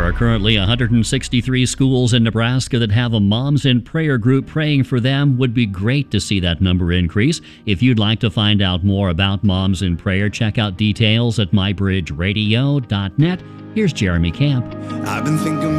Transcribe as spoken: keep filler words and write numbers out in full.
are currently one hundred sixty-three schools in Nebraska that have a Moms in Prayer group praying for them. Would be great to see that number increase. If you'd like to find out more about Moms in Prayer, check out details at my bridge radio dot net. Here's Jeremy Camp. I've been thinking